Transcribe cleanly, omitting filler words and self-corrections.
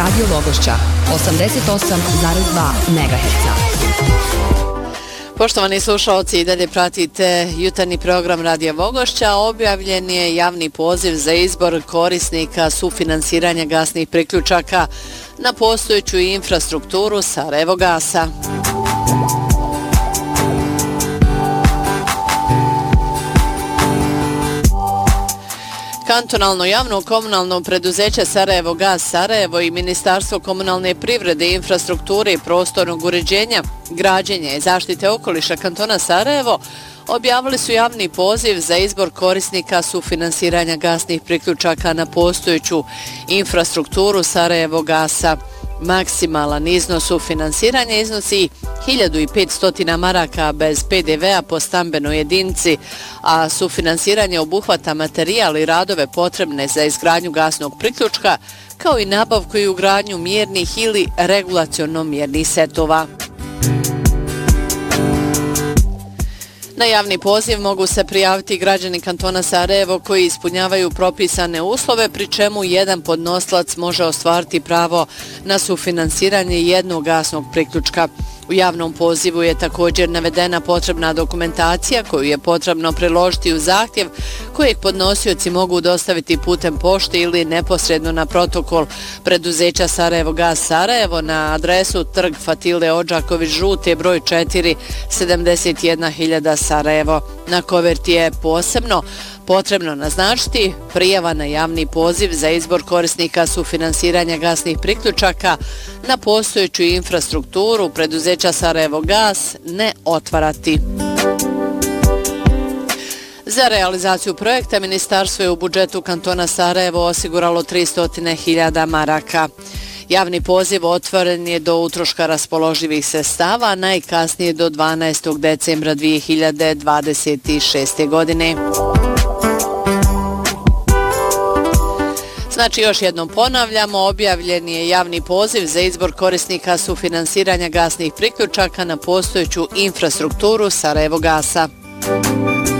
Radio Vogošća 88,2 MHz. Poštovani slušalci, i dalje pratite jutarnji program Radija Vogošća. Objavljen je javni poziv za izbor korisnika sufinansiranja gasnih priključaka na postojeću infrastrukturu Sarajevogasa. Kantonalno javno komunalno preduzeće Sarajevogas Sarajevo i Ministarstvo komunalne privrede, infrastrukture i prostornog uređenja, građenja i zaštite okoliša kantona Sarajevo objavili su javni poziv za izbor korisnika sufinansiranja gasnih priključaka na postojeću infrastrukturu Sarajevogasa. Maksimalan iznos sufinansiranja iznosi 1500 maraka bez PDV-a po stambenoj jedinici, a sufinansiranje obuhvata materijal i radove potrebne za izgradnju gasnog priključka, kao i nabavku i ugradnju mjernih ili regulaciono mjernih setova. Na javni poziv mogu se prijaviti građani kantona Sarajevo koji ispunjavaju propisane uslove, pri čemu jedan podnosilac može ostvariti pravo na sufinansiranje jednog gasnog priključka. U javnom pozivu je također navedena potrebna dokumentacija koju je potrebno priložiti u zahtjev kojeg podnosioci mogu dostaviti putem pošte ili neposredno na protokol preduzeća Sarajevogas Sarajevo na adresu Trg Fatile Odžaković Žute broj 4 71.000 Sarajevo. Na koverti je posebno potrebno naznačiti prijava na javni poziv za izbor korisnika sufinansiranja gasnih priključaka na postojeću infrastrukturu preduzeća Sarajevogas ne otvarati. Za realizaciju projekta ministarstvo je u budžetu kantona Sarajevo osiguralo 300.000 maraka. Javni poziv otvoren je do utroška raspoloživih sredstava, najkasnije do 12. decembra 2026. godine. Znači, još jednom ponavljamo, objavljen je javni poziv za izbor korisnika sufinansiranja gasnih priključaka na postojeću infrastrukturu Sarajevogasa.